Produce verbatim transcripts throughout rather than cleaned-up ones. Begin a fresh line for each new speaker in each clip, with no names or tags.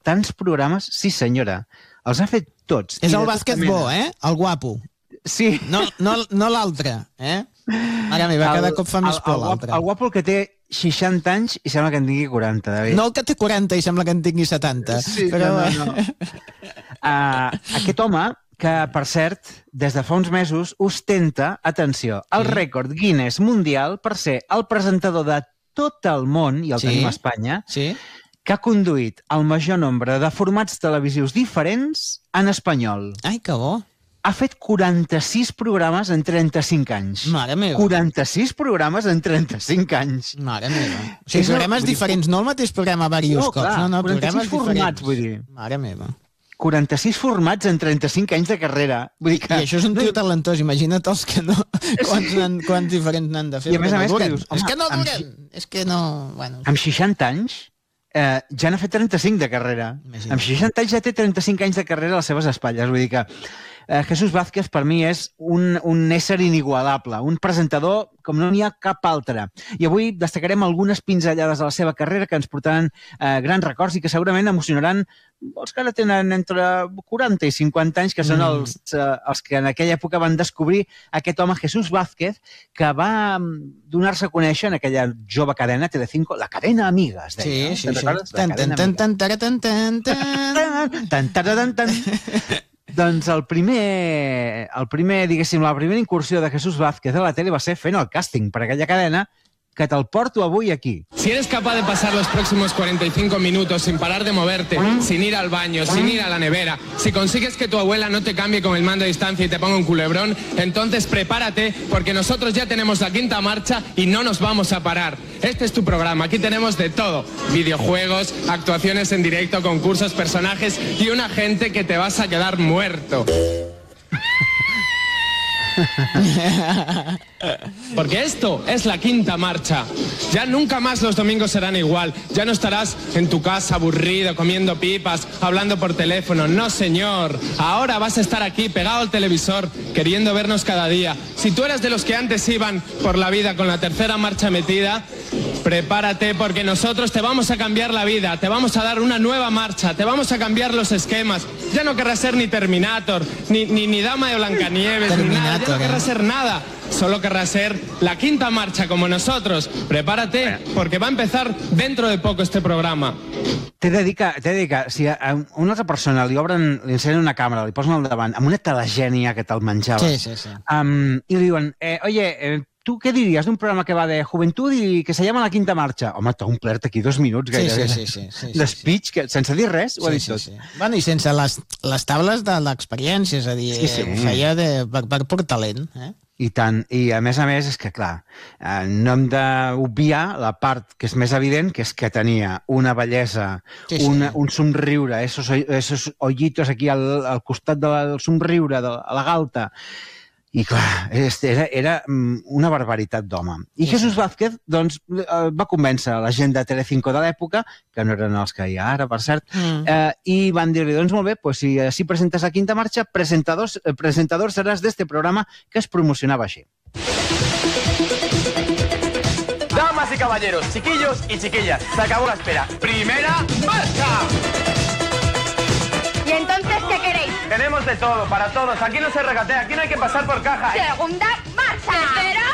tants programes, sí senyora, els ha fet tots.
És el Vázquez bo, eh? El guapo.
Sí.
No, no, no l'altre, eh? Mare meva, cada cop fa més por l'altre.
El guapo el que té seixanta anys i sembla que en tingui quaranta, David.
No el que té quaranta i sembla que en tingui setanta.
Sí,
però...
no, no, no. uh, aquest home, que, per cert, des de fa uns mesos, ostenta, atenció, el sí. rècord Guinness mundial per ser el presentador de tot el món, i el sí. tenim a Espanya,
sí.
que ha conduït el major nombre de formats televisius diferents en espanyol.
Ai, que bo.
Ha fet quaranta-sis programes en trenta-cinc anys.
Mare meva.
quaranta-sis programes en trenta-cinc anys.
Mare meva. O sigui, programes no, diferents, dir... no el mateix programa diversos
no,
cops.
Clar,
no, no,
quaranta-sis formats, vull dir.
Mare meva.
quaranta-sis formats en trenta-cinc anys de carrera. Vull dir que...
I això és un tio talentós, imagina't els que no... Quants, sí. quants diferents n'han de fer.
I a més a més,
no
que dius...
És que no duren. Amb... És que no... Bueno...
Amb seixanta anys... Eh, ja n'ha fet trenta-cinc de carrera. Imagina. Amb seixanta anys ja té trenta-cinc anys de carrera a les seves espatlles. Vull dir que eh, Jesús Vázquez per mi és un, un ésser inigualable, un presentador com no n'hi ha cap altre. I avui destacarem algunes pinzellades de la seva carrera que ens portaran eh, grans records i que segurament emocionaran els que ara tenen entre quaranta i cinquanta anys, que són mm. els, eh, els que en aquella època van descobrir aquest home, Jesús Vázquez, que va donar-se a conèixer en aquella jove cadena Telecinco, la cadena Amiga, es deia.
Sí, sí, sí. Tan, tan, tan, tan, tan, tan, tan,
tan, tan, tan, tan. Doncs el primer, el primer, diguéssim, la primera incursió de Jesús Vázquez a la tele va ser fent el càsting per aquella cadena que te'l porto avui aquí.
Si eres capaz de pasar los próximos cuarenta y cinco minutos sin parar de moverte, sin ir al baño, sin ir a la nevera, si consigues que tu abuela no te cambie con el mando a distancia y te ponga un culebrón, entonces prepárate porque nosotros ya tenemos la quinta marcha y no nos vamos a parar. Este es tu programa, aquí tenemos de todo. Videojuegos, actuaciones en directo, concursos, personajes y una gente que te vas a quedar muerto. Porque esto es la quinta marcha. Ya nunca más los domingos serán igual. Ya no estarás en tu casa aburrido, comiendo pipas, hablando por teléfono. No, señor. Ahora vas a estar aquí pegado al televisor, queriendo vernos cada día. Si tú eres de los que antes iban por la vida con la tercera marcha metida, prepárate porque nosotros te vamos a cambiar la vida. Te vamos a dar una nueva marcha. Te vamos a cambiar los esquemas. Ya no querrás ser ni Terminator, ni, ni, ni Dama de Blancanieves, ni nada. Ya no querrás ser nada. Solo querrá ser la quinta marcha como nosotros. Prepárate, porque va a empezar dentro de poco este programa.
T'he de dir que, t'he de dir que si a una altra persona li obren, li encenen una càmera, li posen al davant, amb una telegènia que te'l menjaves,
sí, sí, sí.
Um, i li diuen, eh, oye, eh, ¿tú qué dirías de un programa que va de juventud y que se llama La Quinta Marcha? Home, t'ha omplert aquí dos minuts gairebé.
Sí, sí, sí. sí, sí,
de
sí,
speech, que, sense dir res, ho ha
sí,
dit
sí,
tot.
Sí. Bueno, i sense les, les taules de l'experiència, és a dir, sí, sí. feia de, per, per pur talent, eh?
I tant. I a més a més és que, clar, eh, no hem d'obviar la part que és més evident, que és que tenia una bellesa, sí, sí. Una, un somriure, esos, esos hoyitos aquí al, al costat del somriure, de, a la galta. I clar, era, era una barbaritat d'home. I sí, Jesús Vázquez doncs, va convèncer la gent de Telecinco de l'època, que no eren els que hi ha ara, per cert, mm. eh, i van dir-li, doncs molt bé, pues, si així presentes la quinta marxa, presentador, presentador seràs d'este programa que es promocionava així.
Damas y caballeros, chiquillos y chiquillas, se acabó la espera. ¡Primera marcha!
¿Y entonces qué queréis?
Tenemos de todo, para todos. Aquí no se regatea, aquí no hay que pasar por caja.
Segunda marcha. Tercera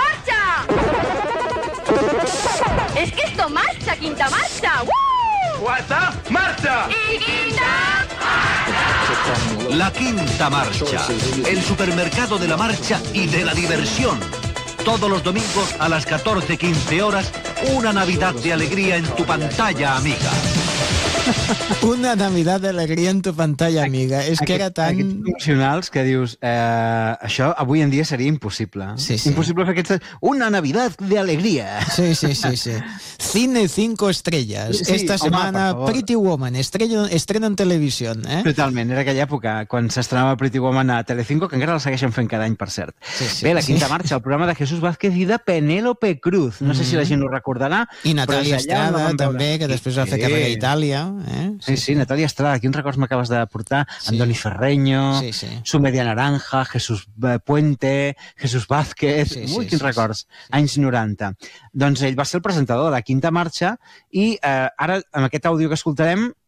marcha. Es que esto marcha, quinta marcha. ¡Woo!
Cuarta marcha.
Y quinta marcha.
La Quinta Marcha, el supermercado de la marcha y de la diversión. Todos los domingos a las catorce quince horas, una Navidad de alegría en tu pantalla, amiga.
Una Navidad d'alegria en tu pantalla, amiga. És que era tan...
Aquests promocionals que dius, eh, això avui en dia seria impossible.
Sí, sí.
Impossible fer aquests... Una Navidad de alegría.
Sí, sí, sí, sí. Cine cinco estrellas.
Sí,
Esta
home,
semana Pretty Woman, estrella, estrena en televisión. Eh?
Totalment, era aquella època, quan s'estrenava Pretty Woman a Telecinco, que encara la segueixen fent cada any, per cert.
Sí, sí,
Bé, La Quinta
sí.
Marcha, el programa de Jesús Vázquez i de Penélope Cruz. No sé si la gent ho recordarà.
I Natàlia Estrada, també, que després va fer Carrera a Itàlia. Eh?
Sí, sí, Natàlia Estrada. Quins records m'acabes de portar? Sí. Andoni Ferreño,
sí, sí.
Su Media Naranja, Jesús Puente, Jesús Vázquez...
Sí,
Ui,
sí,
quins
sí,
records.
sí.
Anys noranta. Doncs ell va ser el presentador de La Quinta Marxa i eh, ara, amb aquest àudio que escoltarem,